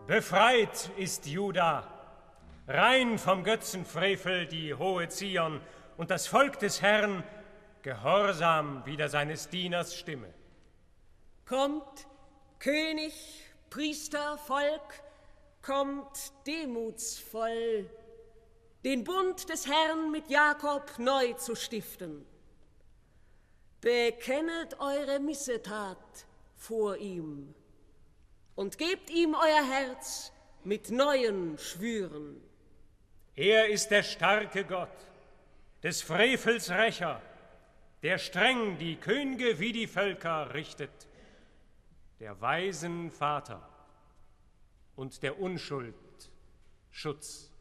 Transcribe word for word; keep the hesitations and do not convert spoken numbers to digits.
Befreit ist Juda, rein vom Götzenfrevel die hohe Zion und das Volk des Herrn gehorsam wider seines Dieners Stimme. Kommt, König, Priester, Volk, kommt demutsvoll, den Bund des Herrn mit Jakob neu zu stiften. Bekennet eure Missetat vor ihm und gebt ihm euer Herz mit neuen Schwüren. Er ist der starke Gott, des Frevels Rächer, der streng die Könige wie die Völker richtet, der weisen Vater und der Unschuld Schutz.